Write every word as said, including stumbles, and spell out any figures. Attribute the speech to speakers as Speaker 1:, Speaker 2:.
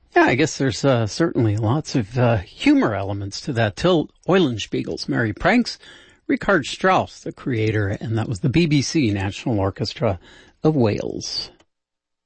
Speaker 1: Yeah, I guess there's uh, certainly lots of uh, humor elements to that. Till Eulenspiegel's Merry Pranks, Richard Strauss, the creator, and that was the B B C National Orchestra of Wales.